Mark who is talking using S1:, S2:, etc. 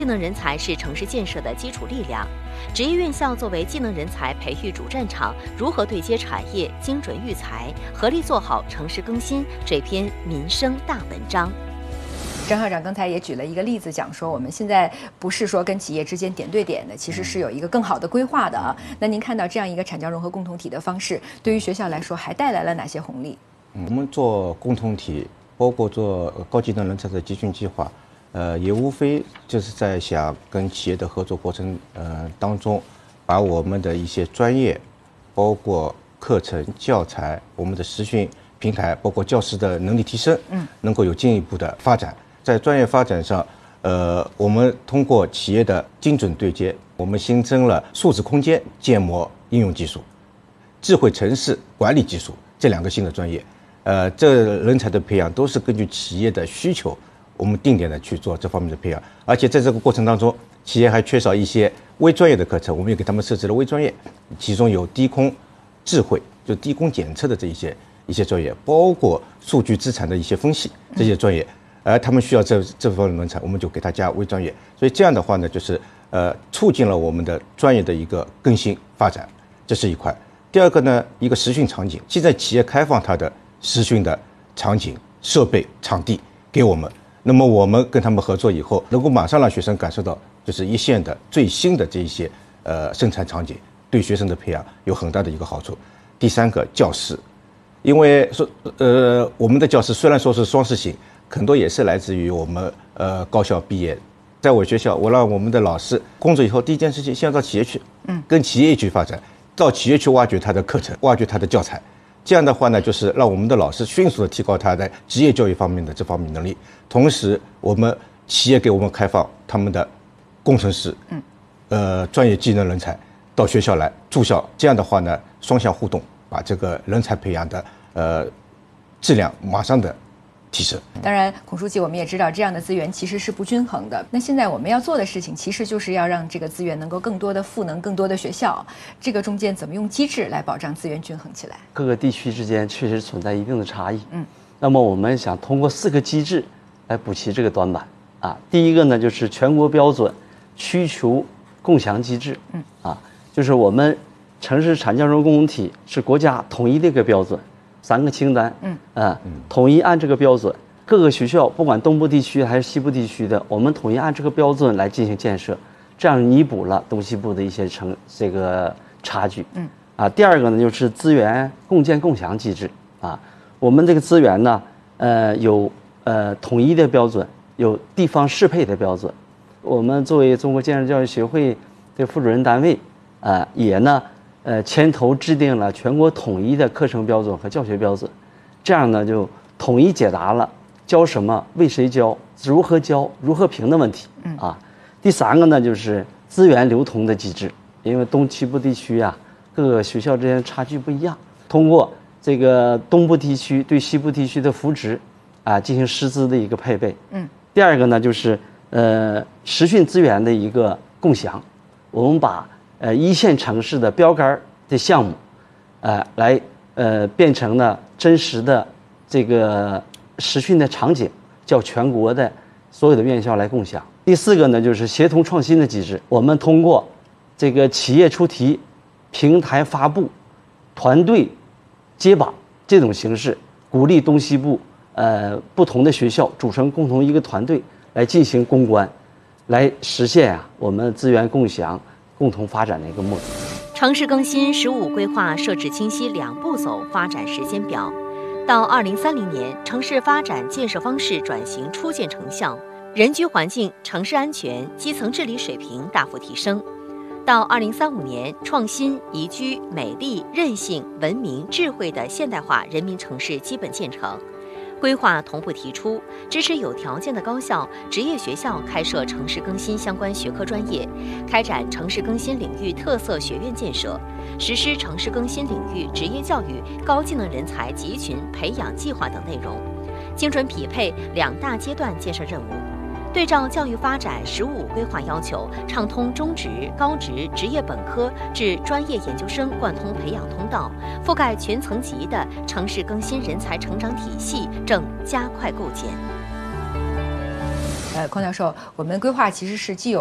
S1: 技能人才是城市建设的基础力量，职业院校作为技能人才培育主战场，如何对接产业、精准育才，合力做好城市更新这篇民生大文章。
S2: 张校长刚才也举了一个例子，讲说我们现在不是说跟企业之间点对点的，其实是有一个更好的规划的啊。那您看到这样一个产教融合共同体的方式，对于学校来说还带来了哪些红利？
S3: 我们做共同体，包括做高技能人才的集训计划，也无非就是在想跟企业的合作过程当中，把我们的一些专业，包括课程教材、我们的实训平台，包括教师的能力提升，能够有进一步的发展。在专业发展上，我们通过企业的精准对接，我们新增了数字空间建模应用技术、智慧城市管理技术这2个新的专业。这人才的培养都是根据企业的需求，我们定点的去做这方面的培养。而且在这个过程当中，企业还缺少一些微专业的课程，我们也给他们设置了微专业，其中有低空智慧，就低空检测的这一些专业，包括数据资产的一些分析这些专业。而他们需要这方面的人才，我们就给他加微专业。所以这样的话呢，就是促进了我们的专业的一个更新发展，这是一块。第二个呢，一个实训场景，现在企业开放它的实训的场景、设备、场地给我们，那么我们跟他们合作以后，能够马上让学生感受到就是一线的最新的这一些生产场景，对学生的培养有很大的一个好处。第三个，教师，因为说我们的教师虽然说是双实行，很多也是来自于我们高校毕业。在我学校，我让我们的老师工作以后，第一件事情先要到企业去，跟企业去发展，到企业去挖掘他的课程，挖掘他的教材。这样的话呢，就是让我们的老师迅速的提高他在职业教育方面的这方面能力。同时，我们企业给我们开放他们的工程师，专业技能人才到学校来住校。这样的话呢，双向互动，把这个人才培养的质量马上的提升。
S2: 当然，孔书记，我们也知道这样的资源其实是不均衡的。那现在我们要做的事情，其实就是要让这个资源能够更多的赋能更多的学校。这个中间怎么用机制来保障资源均衡起来？
S4: 各个地区之间确实存在一定的差异。那么我们想通过4个机制来补齐这个短板啊。第一个呢，就是全国标准需求共享机制。就是我们城市产教融合共同体是国家统一的一个标准。3个清单，统一按这个标准，各个学校不管东部地区还是西部地区的，我们统一按这个标准来进行建设，这样弥补了东西部的一些这个差距。第二个呢，就是资源共建共享机制啊，我们这个资源呢，有统一的标准，有地方适配的标准。我们作为中国建设教育协会的负责人单位，也呢。牵头制定了全国统一的课程标准和教学标准，这样呢就统一解答了教什么、为谁教、如何教、如何评的问题啊。第3个呢就是资源流通的机制，因为东西部地区啊，各个学校之间差距不一样，通过这个东部地区对西部地区的扶持啊，进行师资的一个配备。第2个呢就是实训资源的一个共享，我们把1线城市的标杆的项目，来变成了真实的这个实训的场景，叫全国的所有的院校来共享。第4个呢，就是协同创新的机制，我们通过这个企业出题、平台发布、团队接榜这种形式，鼓励东西部不同的学校组成共同一个团队来进行攻关，来实现我们资源共享、共同发展的一个目的。
S1: 城市更新“15规划设置清晰2步走发展时间表，到2030年，城市发展建设方式转型初见成效，人居环境、城市安全、基层治理水平大幅提升。到2035年，创新、宜居、美丽、韧性、文明、智慧的现代化人民城市基本建成。规划同步提出，支持有条件的高校、职业学校开设城市更新相关学科专业，开展城市更新领域特色学院建设，实施城市更新领域职业教育高技能人才集群培养计划等内容，精准匹配2大阶段建设任务。对照教育发展“15规划要求，畅通中职、高职、职业本科至专业研究生贯通培养通道，覆盖全层级的城市更新人才成长体系正加快构建。
S2: 匡教授，我们规划其实是既有